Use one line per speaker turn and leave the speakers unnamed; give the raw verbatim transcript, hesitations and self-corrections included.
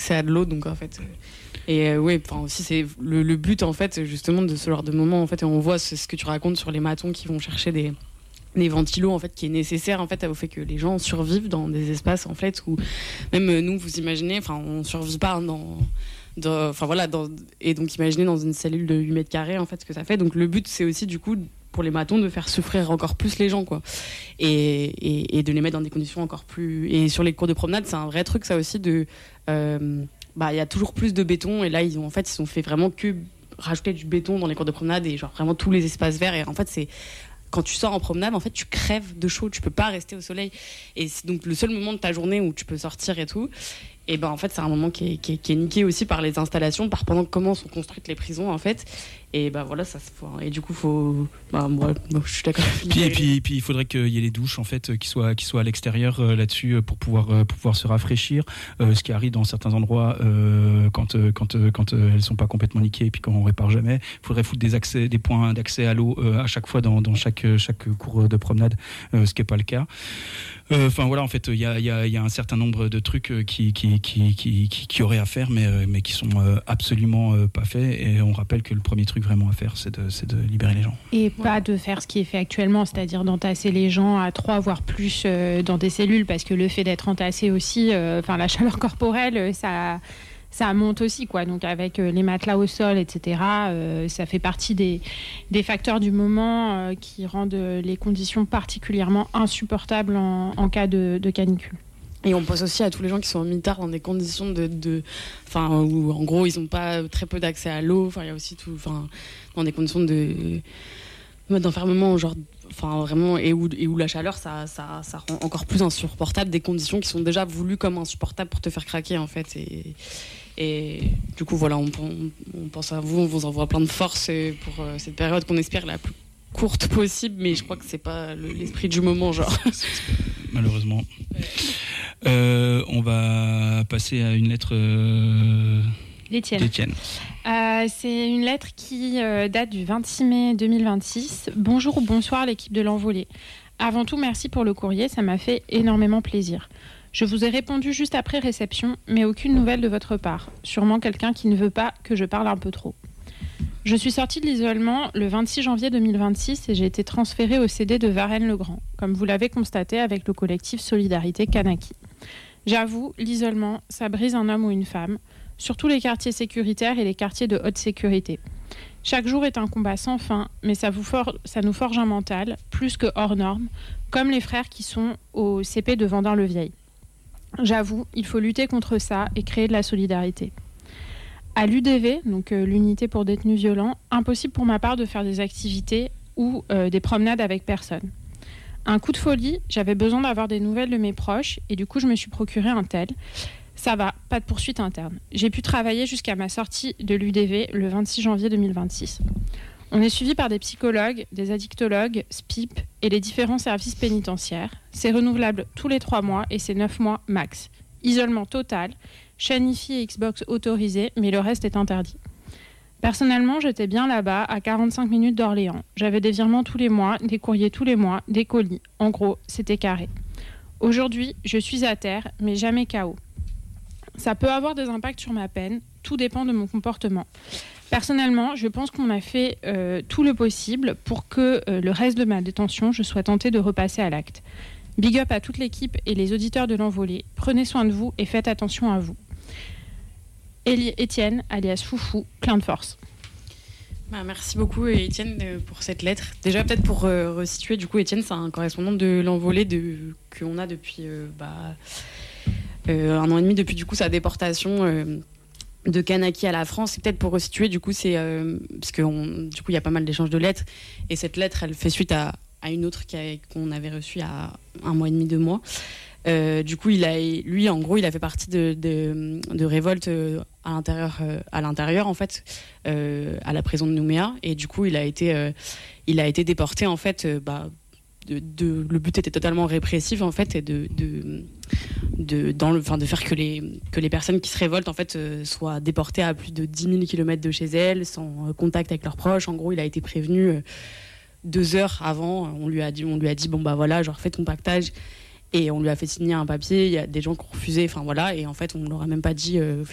accès à de l'eau, donc en fait. Euh, et euh, oui, enfin aussi c'est le, le but en fait justement de ce genre de moment en fait, et on voit c'est ce que tu racontes sur les matons qui vont chercher des des ventilos en fait qui est nécessaire en fait au fait que les gens survivent dans des espaces en fait où même nous vous imaginez, enfin on survit pas dans enfin voilà dans, et donc imaginez dans une cellule de huit mètres carrés en fait ce que ça fait. Donc le but c'est aussi du coup pour les matons de faire souffrir encore plus les gens quoi, et, et, et de les mettre dans des conditions encore plus. Et sur les cours de promenade c'est un vrai truc ça aussi de euh, bah il y a toujours plus de béton, et là ils ont en fait ils ont fait vraiment que rajouter du béton dans les cours de promenade et genre vraiment tous les espaces verts, et en fait c'est quand tu sors en promenade, en fait, tu crèves de chaud, tu peux pas rester au soleil. Et c'est donc le seul moment de ta journée où tu peux sortir et tout. Et ben en fait, c'est un moment qui est, qui est, qui est niqué aussi par les installations, par pendant comment sont construites les prisons en fait. Et ben voilà, ça faut, et du coup faut, bah moi, moi je suis d'accord.
Puis et puis, puis il faudrait qu'il y ait les douches en fait qui soient qui soient à l'extérieur euh, là-dessus pour pouvoir euh, pour pouvoir se rafraîchir. Euh, ce qui arrive dans certains endroits euh, quand euh, quand euh, quand euh, elles sont pas complètement niquées et puis quand on répare jamais. Il faudrait foutre des accès, des points d'accès à l'eau euh, à chaque fois dans dans chaque chaque cours de promenade, euh, ce qui est pas le cas. Enfin euh, voilà, en fait, il y a, y, a, y a un certain nombre de trucs qui, qui, qui, qui, qui, qui auraient à faire, mais, mais qui sont absolument pas faits. Et on rappelle que le premier truc vraiment à faire, c'est de, c'est de libérer les gens.
Et pas de faire ce qui est fait actuellement, c'est-à-dire d'entasser les gens à trois, voire plus euh, dans des cellules, parce que le fait d'être entassé aussi, enfin euh, la chaleur corporelle, ça... ça monte aussi, quoi. Donc avec euh, les matelas au sol, et cetera, euh, ça fait partie des, des facteurs du moment euh, qui rendent les conditions particulièrement insupportables en, en cas de, de canicule.
Et on pense aussi à tous les gens qui sont en mitard dans des conditions de, de, enfin, où en gros ils n'ont pas très peu d'accès à l'eau. Enfin, il y a aussi tout, enfin, dans des conditions de d'enfermement, genre, enfin vraiment, et où, et où la chaleur, ça, ça, ça rend encore plus insupportable des conditions qui sont déjà voulues comme insupportables pour te faire craquer en fait. Et Et du coup, voilà, on, on, on pense à vous, on vous envoie plein de force pour euh, cette période qu'on espère la plus courte possible, mais je crois que c'est pas le, l'esprit du moment, genre.
Malheureusement. Euh, on va passer à une lettre euh,
d'Étienne.
d'Étienne.
Euh, c'est une lettre qui euh, date du vingt-six mai deux mille vingt-six. Bonjour ou bonsoir l'équipe de l'Envolée. Avant tout, merci pour le courrier, ça m'a fait énormément plaisir. Je vous ai répondu juste après réception, mais aucune nouvelle de votre part. Sûrement quelqu'un qui ne veut pas que je parle un peu trop. Je suis sortie de l'isolement le vingt-six janvier deux mille vingt-six et j'ai été transférée au C D de Varennes-le-Grand, comme vous l'avez constaté avec le collectif Solidarité Kanaki. J'avoue, l'isolement, ça brise un homme ou une femme, surtout les quartiers sécuritaires et les quartiers de haute sécurité. Chaque jour est un combat sans fin, mais ça, vous for- ça nous forge un mental, plus que hors norme, comme les frères qui sont au C P de Vendin-le-Vieil. J'avoue, il faut lutter contre ça et créer de la solidarité. À l'U D V, donc euh, l'unité pour détenus violents, impossible pour ma part de faire des activités ou euh, des promenades avec personne. Un coup de folie, j'avais besoin d'avoir des nouvelles de mes proches et du coup je me suis procuré un tel. Ça va, pas de poursuite interne. J'ai pu travailler jusqu'à ma sortie de l'U D V le vingt-six janvier deux mille vingt-six. On est suivi par des psychologues, des addictologues, S P I P et les différents services pénitentiaires. C'est renouvelable tous les trois mois et c'est neuf mois max. Isolement total, chaîne Wi-Fi et Xbox autorisées, mais le reste est interdit. Personnellement, j'étais bien là-bas, à quarante-cinq minutes d'Orléans. J'avais des virements tous les mois, des courriers tous les mois, des colis. En gros, c'était carré. Aujourd'hui, je suis à terre, mais jamais K O. Ça peut avoir des impacts sur ma peine, tout dépend de mon comportement. Personnellement, je pense qu'on a fait euh, tout le possible pour que euh, le reste de ma détention, je sois tentée de repasser à l'acte. Big up à toute l'équipe et les auditeurs de l'Envolée. Prenez soin de vous et faites attention à vous. Élie Étienne, alias Foufou, plein de force.
Bah, merci beaucoup Étienne pour cette lettre. Déjà peut-être pour euh, resituer, du coup Étienne c'est un correspondant de l'Envolée de, qu'on a depuis euh, bah, euh, un an et demi, depuis du coup sa déportation euh, de Kanaki à la France. Et peut-être pour resituer, du coup c'est euh, parce que on, du coup il y a pas mal d'échanges de lettres et cette lettre elle fait suite à, à une autre qui a, qu'on avait reçue il y a un mois et demi, deux mois. Euh, du coup, il a, lui, en gros, il a fait partie de, de, de révoltes à l'intérieur, à l'intérieur, en fait, euh, à la prison de Nouméa. Et du coup, il a été, euh, il a été déporté, en fait. Euh, bah, de, de, le but était totalement répressif, en fait, et de, de, de, dans le, enfin, de faire que les, que les personnes qui se révoltent, en fait, euh, soient déportées à plus de dix mille kilomètres de chez elles, sans euh, contact avec leurs proches. En gros, il a été prévenu euh, deux heures avant. On lui a dit, on lui a dit, bon bah voilà, genre fais ton pactage. Et on lui a fait signer un papier, il y a des gens qui ont refusé, enfin voilà, et en fait on ne leur a même pas dit euh,